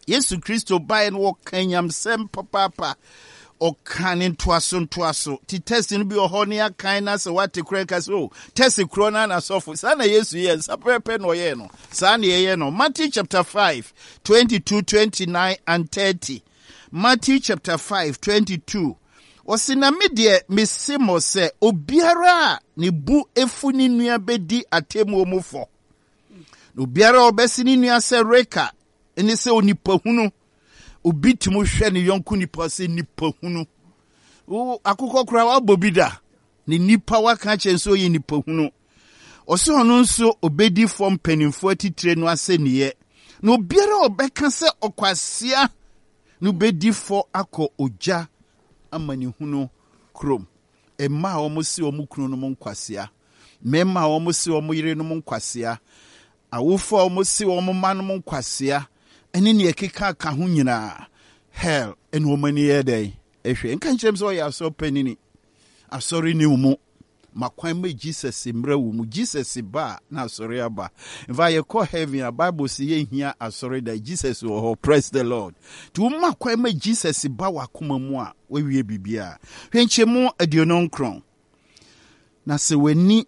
Yesu Kristo bae no wakanyam sem papa o kanin twaso ti test no bi o ne akan na se wate krenka so test krona na sofo sana Yesu ye sapepe no ye no sana ye no. Matthew chapter 5 22 29 and 30. Matthew chapter 5 22. Osinamide misimo se obiara ni bu efu ni nua bedi atemu omufo. Obiara obesi ni nua se reka eni se onipa hunu. Obi timu hwe ni yonku nipa se nipa hunu. Akukọ kura wa bobida ni nipa waka chenso ye nipa hunu. Ose ono nso obedi fom penimfo atitire no ase niye. Na obiara obeka se okwasia no bedi fo akọ oja amani hunu krom. Emma omo si omo kunu no nkwasia. Memma omo si omo yire no nkwasia. Awofo omo si omo ma no nkwasia. Eni ne ekeka ka ho nyina. Hell en woman ye dey. Ehwe nka nkyerem so ya so panini. Asori ni umu. Makwan me Jesus mra wumu. Jesus ba na asori aba. If I call heaven a Bible say ye hia asori da Jesus wo praise the Lord. Tu makwan me Jesus ba wakoma mu a we wie bibia. Hwenchemu aduonon kron. Na se wani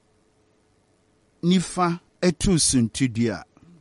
nifa etu suntudia.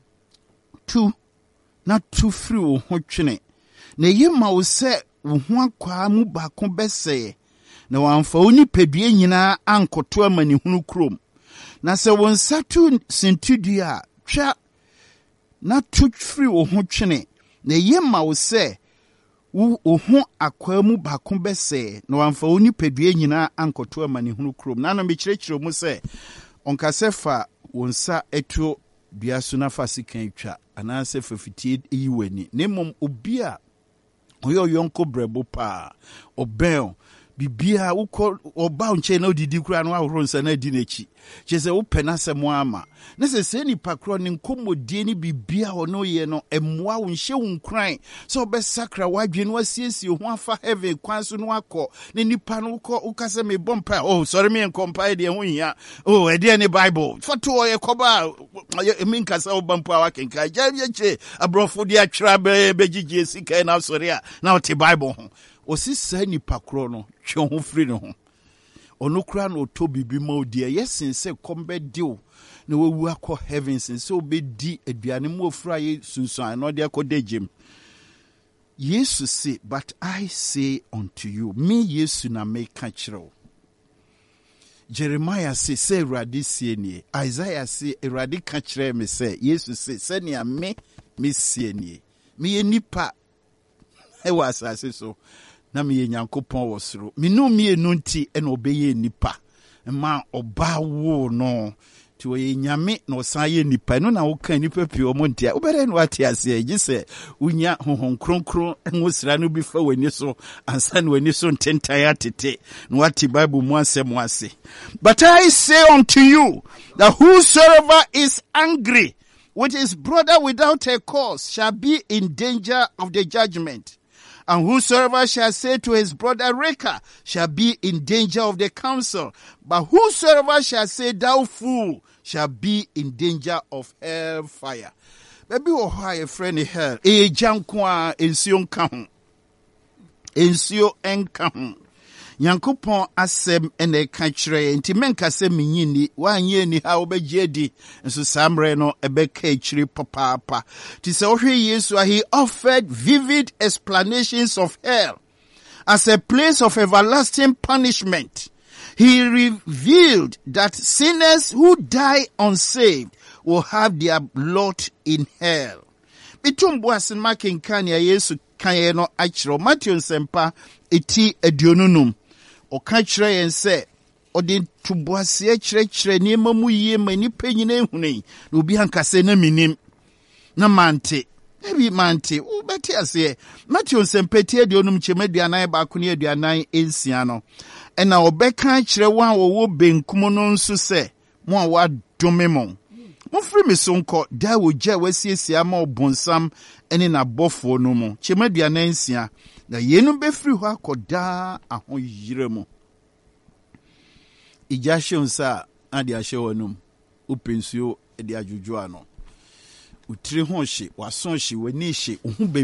Tu na tu free wo ho twene. Na yema wo se wo ho akwa mu ba ko bese. Na wamfa oni pedue nyina ankoto amani hunu krom. Na se won satu sintudua twa na tu free wo ho twene. Na yema wo se wo ho akwa mu ba ko bese. Na wamfa oni pedue nyina ankoto amani hunu krom. Na no mekyerɛkyerɛ mu se onkasefa wonsa eto dua so na fasikan twa anase fafitie yiwani. Nemom obi a oyo yonko brebo pa obel bibia uko oba unche na odidi kura no ahoro nsa na di n'echi chese wo penasem ama na se ni pakro ni nkomodie ni bibia ono ye no emmoa wo nhye wo nkran so obesakra wadwe no asiesie ho afa heaven kwanso no akọ ne nipa no ukase me bompa oh sorry me compile de ho hia oh e de ni Bible foto ye koba me nkasa obampa wakenka jayeche abrofo de atwra begigye sika na sorry a na o te Bible ho osisa ni pakro no twe ho free no ho onukura no to bibi ma odi yesense kombe dio na wewu akọ heavens nse obedi aduane mu ofura ye sunsun no de akodegem. Yesu say, but I say unto you, me Yesu na me ka kyerɛw. Jeremiah say Awurade sie nie. Isaiah say Awurade ka kyerɛ me say Yesu say sɛnea me sie nie. Me nipa ewa asase so na me Nyankopɔn wɔ soro. Me no me nti ena obeye nipa. Ma oba wo no ti wo nyame na osan ye nipa no na wo kan nipa pie o montia obere no ate ase agi se unya honhon kronkron enwosira no bi fa wani so ansa na wani so ntentan atete no ate Bible mu asem ase. But I say unto you that whosoever is angry with his brother without a cause shall be in danger of the judgment. And whosoever shall say to his brother Reka shall be in danger of the council. But whosoever shall say thou fool shall be in danger of hell fire. Baby wo ha friend hell. E jankwa ensio nka ho. Ensio enka ho. Nyankopon asem ene ka kyerɛ nti menka sɛ menyini wanye ni ha obegye di nso samre no ebeka kyiri papa ti sɛ ohwe Yesu he offered vivid explanations of hell as a place of everlasting punishment. He revealed that sinners who die unsaved will have their lot in hell. Bitumbu asenma kenkania Yesu kaye no akyerɛ Matthew nsempa eti aduonunum oka kyerɛ yen sɛ odi tubuase kyerɛkyerɛ niema mu yie mani panyina ehunei na obi ankase na minim na mante ebi mante wo beti ase Matthew nsempeti aduonum kyemaduanan ba ko ne aduanan ensia no ɛna obɛka kyerɛ wɔn a wɔwɔ benkum no nso sɛ mo a wadome mo mofiri me so nkɔ da wogya wasiesie ama obonsam ene na bɔfo no mu kyemaduanan ensia na yenu befiri hɔ akɔda ahoyire mu ijashe unsa adi ashe wanum upensuo edi ajuju ano utiri ho hye wason hye wani hye